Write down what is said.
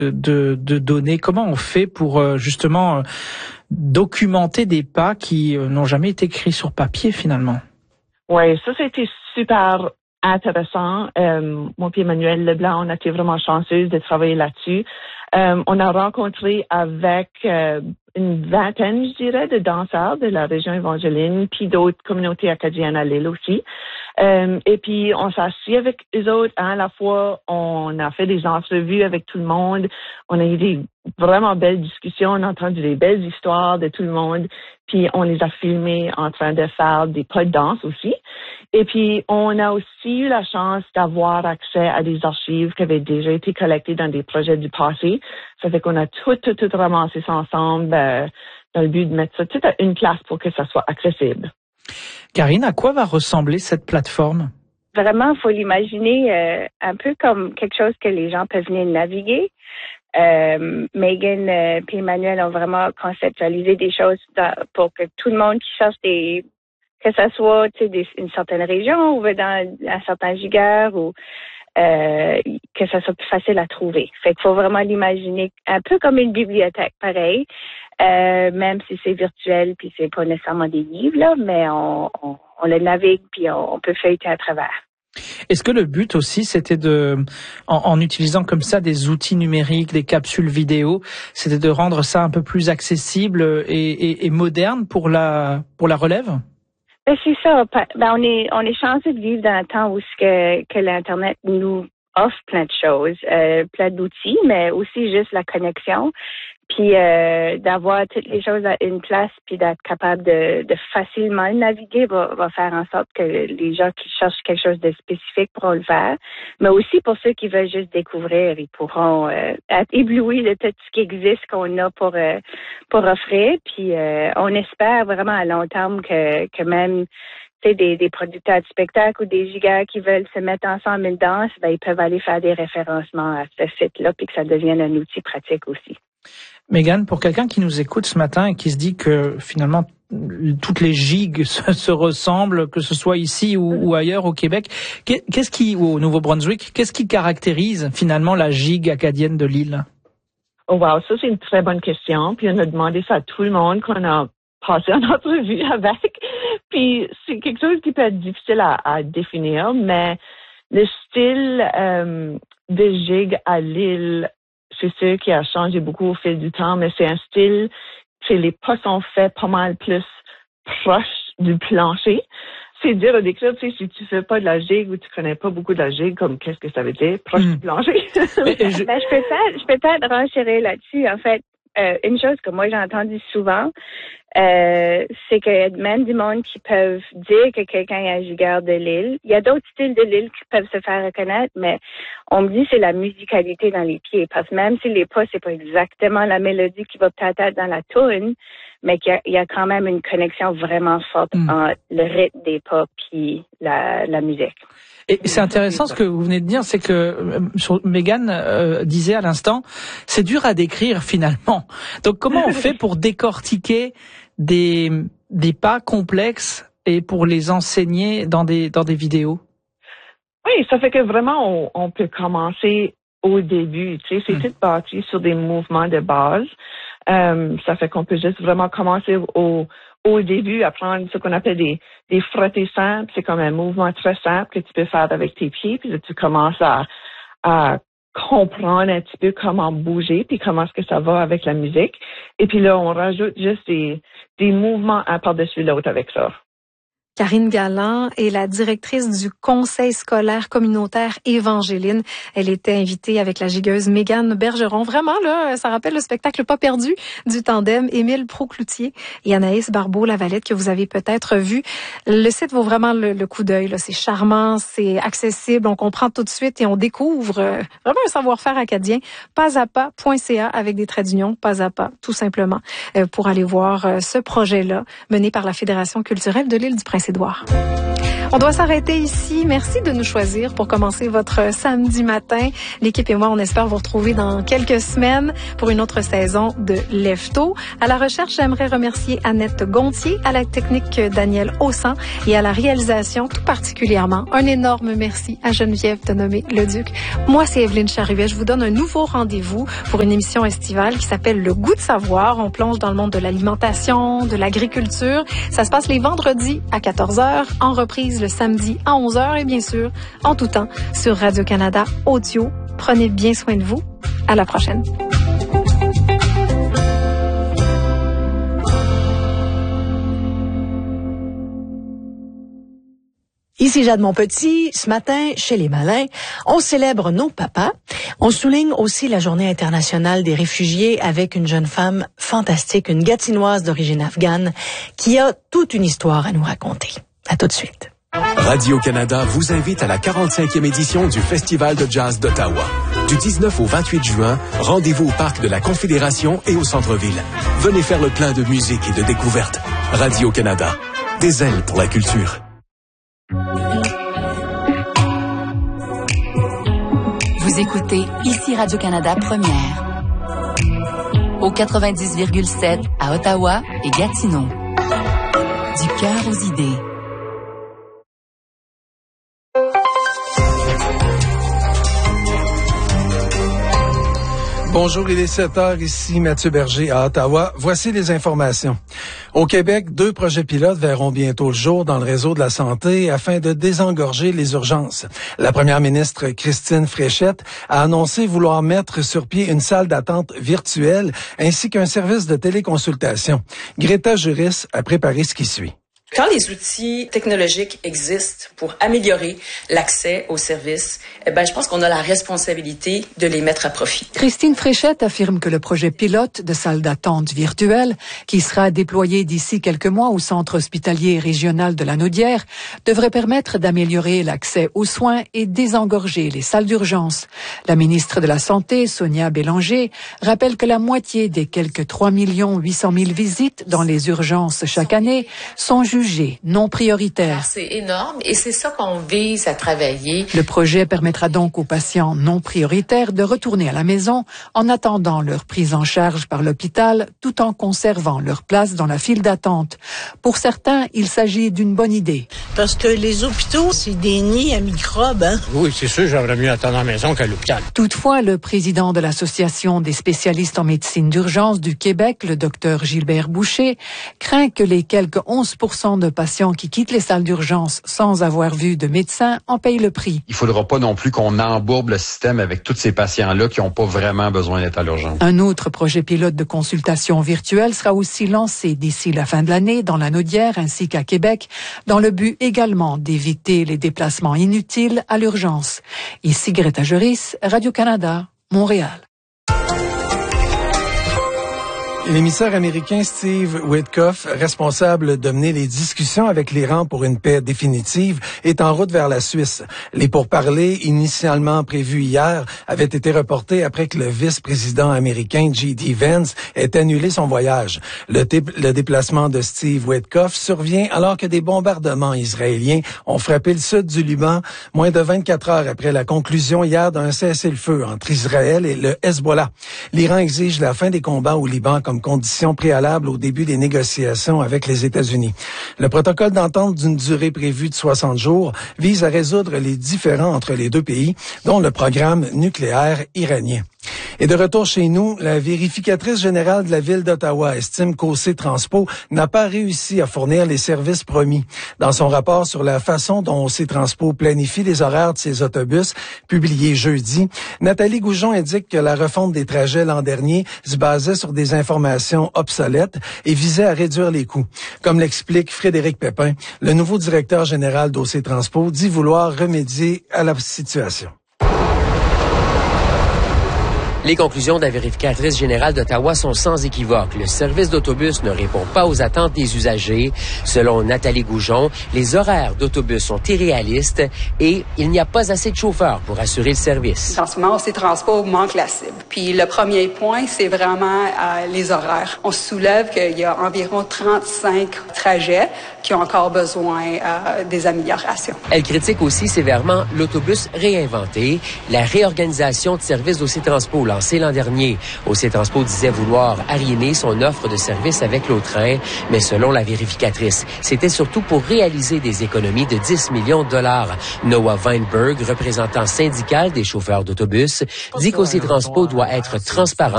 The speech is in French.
de données? Comment on fait pour justement documenter des pas qui n'ont jamais été écrits sur papier finalement? Oui, ça c'était super intéressant. Moi et Emmanuel Leblanc, on a été vraiment chanceux de travailler là-dessus. On a rencontré avec une vingtaine, je dirais, de danseurs de la région Evangeline, puis d'autres communautés acadiennes à l'île aussi. Et puis, on s'est assis avec eux autres. À la fois, on a fait des entrevues avec tout le monde. On a eu des vraiment belles discussions. On a entendu des belles histoires de tout le monde. Puis, on les a filmés en train de faire des pas de danse aussi. Et puis, on a aussi eu la chance d'avoir accès à des archives qui avaient déjà été collectées dans des projets du passé. Ça fait qu'on a tout ramassé ça ensemble dans le but de mettre ça tout à une place pour que ça soit accessible. Karine, à quoi va ressembler cette plateforme? Vraiment, il faut l'imaginer un peu comme quelque chose que les gens peuvent venir naviguer. Megan et Emmanuel ont vraiment conceptualisé des choses pour que tout le monde qui cherche que ça soit une certaine région ou dans un certain giga ou que ça soit plus facile à trouver. Fait qu'il faut vraiment l'imaginer un peu comme une bibliothèque, pareil. Même si c'est virtuel puis c'est pas nécessairement des livres, là, mais on le navigue puis on peut feuilleter à travers. Est-ce que le but aussi, c'était en utilisant comme ça des outils numériques, des capsules vidéo, c'était de rendre ça un peu plus accessible et moderne pour la relève? Ben, c'est ça. Ben, on est chanceux de vivre dans un temps où que l'Internet nous offre plein de choses, plein d'outils, mais aussi juste la connexion. Puis d'avoir toutes les choses à une place, puis d'être capable de facilement naviguer va faire en sorte que les gens qui cherchent quelque chose de spécifique pourront le faire. Mais aussi pour ceux qui veulent juste découvrir, ils pourront être éblouis de tout ce qui existe qu'on a pour offrir. Puis on espère vraiment à long terme que même des producteurs de spectacles ou des gigas qui veulent se mettre ensemble une danse, ben ils peuvent aller faire des référencements à ce site-là, puis que ça devienne un outil pratique aussi. Megan, pour quelqu'un qui nous écoute ce matin et qui se dit que finalement toutes les gigs se ressemblent, que ce soit ici ou ailleurs au Québec, ou au Nouveau-Brunswick, qu'est-ce qui caractérise finalement la gigue acadienne de l'île? Oh wow, ça c'est une très bonne question. Puis on a demandé ça à tout le monde qu'on a passé en entrevue avec. Puis c'est quelque chose qui peut être difficile à définir, mais le style de gigue à l'île, c'est sûr qui a changé beaucoup au fil du temps, mais c'est un style, les pas sont faits pas mal plus proches du plancher. C'est dur à décrire, si tu fais pas de la gigue ou tu connais pas beaucoup de la gigue, comme qu'est-ce que ça veut dire, proche du plancher. Je peux peut-être renchérir là-dessus. En fait, une chose que moi j'ai entendue souvent, c'est qu'il y a même du monde qui peuvent dire que quelqu'un est un gigueur de l'île. Il y a d'autres styles de l'île qui peuvent se faire reconnaître, mais on me dit c'est la musicalité dans les pieds. Parce que même si les pas, c'est pas exactement la mélodie qui va peut-être être dans la tune, mais qu'il y a quand même une connexion vraiment forte entre le rythme des pas puis la musique. Et c'est intéressant ce que vous venez de dire, c'est que Megan disait à l'instant, c'est dur à décrire finalement. Donc comment on fait pour décortiquer des pas complexes et pour les enseigner dans des vidéos? Oui, ça fait que vraiment on peut commencer au début. C'est tout bâti sur des mouvements de base. Ça fait qu'on peut juste vraiment commencer au début, apprendre ce qu'on appelle des frottés simples. C'est comme un mouvement très simple que tu peux faire avec tes pieds, puis là, tu commences à comprendre un petit peu comment bouger, puis comment est-ce que ça va avec la musique. Et puis là, on rajoute juste des mouvements un par-dessus l'autre avec ça. Karine Galland est la directrice du Conseil scolaire communautaire Évangeline. Elle était invitée avec la gigueuse Mégane Bergeron. Vraiment, là, ça rappelle le spectacle Pas perdu du tandem Émile Proucloutier et Anaïs Barbeau-Lavalette que vous avez peut-être vu. Le site vaut vraiment le coup d'œil, là. C'est charmant, c'est accessible, on comprend tout de suite et on découvre vraiment un savoir-faire acadien. Pasapa.ca avec des traits d'union, pas à pas, tout simplement, pour aller voir ce projet-là mené par la Fédération culturelle de l'Île-du-Prince-Édouard. On doit s'arrêter ici. Merci de nous choisir pour commencer votre samedi matin. L'équipe et moi, on espère vous retrouver dans quelques semaines pour une autre saison de Lève-Tôt. À la recherche, j'aimerais remercier Annette Gontier, à la technique Daniel Haussan et à la réalisation tout particulièrement. Un énorme merci à Geneviève de nommer Leduc. Moi, c'est Evelyne Charruet. Je vous donne un nouveau rendez-vous pour une émission estivale qui s'appelle Le goût de savoir. On plonge dans le monde de l'alimentation, de l'agriculture. Ça se passe les vendredis à 14h, en reprise le samedi à 11h et bien sûr, en tout temps, sur Radio-Canada Audio. Prenez bien soin de vous. À la prochaine. Ici Jade Monpetit. Ce matin, chez les Malins, on célèbre nos papas. On souligne aussi la Journée internationale des réfugiés avec une jeune femme fantastique, une Gatinoise d'origine afghane, qui a toute une histoire à nous raconter. À tout de suite. Radio-Canada vous invite à la 45e édition du Festival de jazz d'Ottawa. Du 19 au 28 juin, rendez-vous au Parc de la Confédération et au centre-ville. Venez faire le plein de musique et de découvertes. Radio-Canada, des ailes pour la culture. Vous écoutez ici Radio-Canada Première. Au 90,7 à Ottawa et Gatineau. Du cœur aux idées. Bonjour, il est 7h, ici Mathieu Berger à Ottawa. Voici les informations. Au Québec, 2 projets pilotes verront bientôt le jour dans le réseau de la santé afin de désengorger les urgences. La première ministre Christine Fréchette a annoncé vouloir mettre sur pied une salle d'attente virtuelle ainsi qu'un service de téléconsultation. Greta Juris a préparé ce qui suit. Quand les outils technologiques existent pour améliorer l'accès aux services, je pense qu'on a la responsabilité de les mettre à profit. Christine Fréchette affirme que le projet pilote de salle d'attente virtuelle, qui sera déployé d'ici quelques mois au centre hospitalier régional de la Naudière, devrait permettre d'améliorer l'accès aux soins et désengorger les salles d'urgence. La ministre de la Santé, Sonia Bélanger, rappelle que la moitié des quelques 3 800 000 visites dans les urgences chaque année sont jugées non prioritaires. C'est énorme et c'est ça qu'on vise à travailler. Le projet permettra donc aux patients non prioritaires de retourner à la maison en attendant leur prise en charge par l'hôpital tout en conservant leur place dans la file d'attente. Pour certains, il s'agit d'une bonne idée. Parce que les hôpitaux, c'est des nids à microbes. Hein? Oui, c'est sûr, j'aimerais mieux attendre à la maison qu'à l'hôpital. Toutefois, le président de l'Association des spécialistes en médecine d'urgence du Québec, le docteur Gilbert Boucher, craint que les quelques 11% de patients qui quittent les salles d'urgence sans avoir vu de médecin en payent le prix. Il faudra pas non plus qu'on embourbe le système avec tous ces patients-là qui n'ont pas vraiment besoin d'être à l'urgence. Un autre projet pilote de consultation virtuelle sera aussi lancé d'ici la fin de l'année dans la Naudière ainsi qu'à Québec, dans le but également d'éviter les déplacements inutiles à l'urgence. Ici Greta Juris, Radio-Canada, Montréal. L'émissaire américain Steve Witkoff, responsable de mener les discussions avec l'Iran pour une paix définitive, est en route vers la Suisse. Les pourparlers, initialement prévus hier, avaient été reportés après que le vice-président américain J.D. Vance ait annulé son voyage. Le déplacement de Steve Witkoff survient alors que des bombardements israéliens ont frappé le sud du Liban, moins de 24 heures après la conclusion hier d'un cessez-le-feu entre Israël et le Hezbollah. L'Iran exige la fin des combats au Liban comme condition préalable au début des négociations avec les États-Unis. Le protocole d'entente d'une durée prévue de 60 jours vise à résoudre les différends entre les deux pays, dont le programme nucléaire iranien. Et de retour chez nous, la vérificatrice générale de la ville d'Ottawa estime qu'OC Transpo n'a pas réussi à fournir les services promis. Dans son rapport sur la façon dont OC Transpo planifie les horaires de ses autobus, publié jeudi, Nathalie Goujon indique que la refonte des trajets l'an dernier se basait sur des informations obsolètes et visait à réduire les coûts. Comme l'explique Frédéric Pépin, le nouveau directeur général d'OC Transpo dit vouloir remédier à la situation. Les conclusions de la vérificatrice générale d'Ottawa sont sans équivoque. Le service d'autobus ne répond pas aux attentes des usagers. Selon Nathalie Goujon, les horaires d'autobus sont irréalistes et il n'y a pas assez de chauffeurs pour assurer le service. En ce moment, ces transports manquent la cible. Puis le premier point, c'est vraiment les horaires. On soulève qu'il y a environ 35 trajets qui ont encore besoin des améliorations. Elle critique aussi sévèrement l'autobus réinventé, la réorganisation de services d'Oc Transpo lancée l'an dernier. Oc Transpo disait vouloir arrimer son offre de service avec l'Auttrain, mais selon la vérificatrice, c'était surtout pour réaliser des économies de 10 millions de dollars. Noah Weinberg, représentant syndical des chauffeurs d'autobus, dit qu'Oc Transpo doit être transparent